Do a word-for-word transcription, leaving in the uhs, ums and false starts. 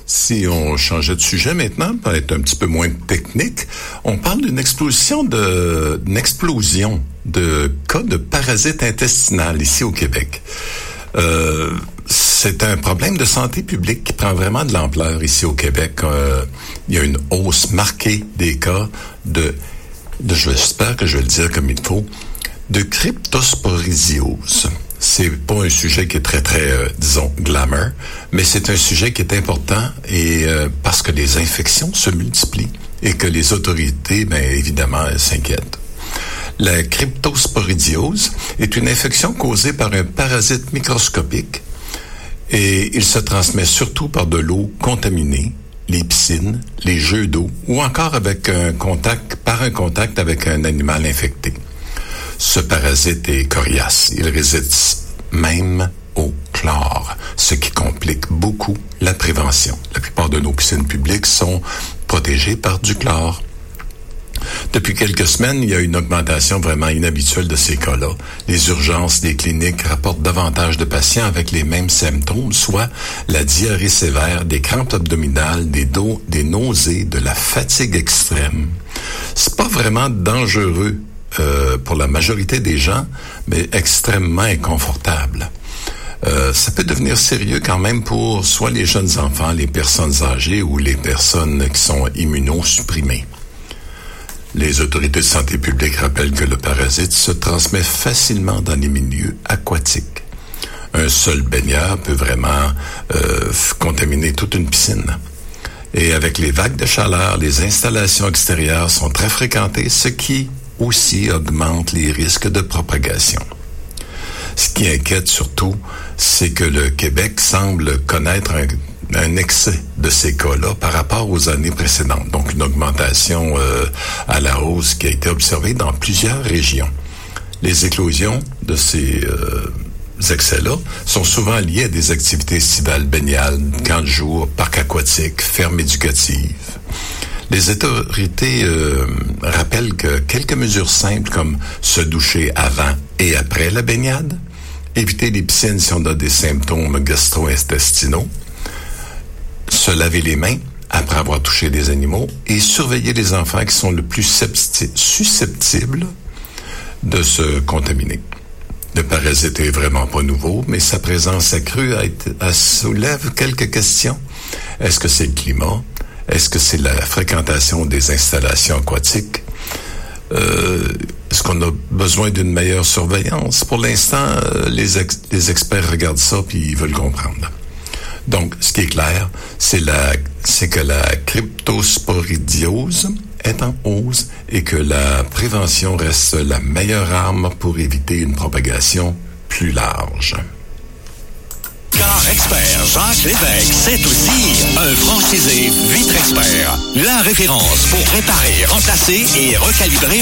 Si on changeait de sujet maintenant, pour être un petit peu moins technique, on parle d'une explosion de, d'une explosion de cas de parasites intestinales ici au Québec. Euh, c'est un problème de santé publique qui prend vraiment de l'ampleur ici au Québec. Euh, il y a une hausse marquée des cas de, de, j'espère que je vais le dire comme il faut, de cryptosporidiose. C'est pas un sujet qui est très, très, euh, disons, glamour, mais c'est un sujet qui est important et euh, parce que les infections se multiplient et que les autorités, bien évidemment, s'inquiètent. La cryptosporidiose est une infection causée par un parasite microscopique et il se transmet surtout par de l'eau contaminée, les piscines, les jeux d'eau ou encore avec un contact, par un contact avec un animal infecté. Ce parasite est coriace. Il réside même au chlore, ce qui complique beaucoup la prévention. La plupart de nos piscines publiques sont protégées par du chlore. Depuis quelques semaines, il y a une augmentation vraiment inhabituelle de ces cas-là. Les urgences des cliniques rapportent davantage de patients avec les mêmes symptômes, soit la diarrhée sévère, des crampes abdominales, des, dos, des nausées, de la fatigue extrême. C'est pas vraiment dangereux Euh, pour la majorité des gens, mais extrêmement inconfortable. Euh, ça peut devenir sérieux quand même pour soit les jeunes enfants, les personnes âgées ou les personnes qui sont immunosupprimées. Les autorités de santé publique rappellent que le parasite se transmet facilement dans les milieux aquatiques. Un seul baigneur peut vraiment euh, contaminer toute une piscine. Et avec les vagues de chaleur, les installations extérieures sont très fréquentées, ce qui aussi augmente les risques de propagation. Ce qui inquiète surtout, c'est que le Québec semble connaître un, un excès de ces cas-là par rapport aux années précédentes. Donc, une augmentation euh, à la hausse qui a été observée dans plusieurs régions. Les éclosions de ces euh, excès-là sont souvent liés à des activités estivales baignales, camps de jour, parcs aquatiques, fermes éducatives. Les autorités euh, rappellent que quelques mesures simples comme se doucher avant et après la baignade, éviter les piscines si on a des symptômes gastro-intestinaux, se laver les mains après avoir touché des animaux et surveiller les enfants qui sont le plus susceptibles de se contaminer. Le parasite est vraiment pas nouveau, mais sa présence accrue a été, a soulève quelques questions. Est-ce que c'est le climat? Est-ce que c'est la fréquentation des installations aquatiques? Euh, est-ce qu'on a besoin d'une meilleure surveillance? Pour l'instant, euh, les, ex- les experts regardent ça puis ils veulent comprendre. Donc, ce qui est clair, c'est, la, c'est que la cryptosporidiose est en hausse et que la prévention reste la meilleure arme pour éviter une propagation plus large. Car Expert Jacques Lévesque, c'est aussi un franchisé Vitre Expert. La référence pour réparer, remplacer et recalibrer